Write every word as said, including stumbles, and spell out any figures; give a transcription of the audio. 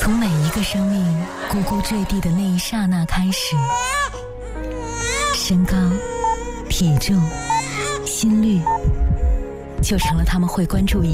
从每一个生命呱呱坠地的那一刹那开始，身高、体重、心率就成了他们会关注一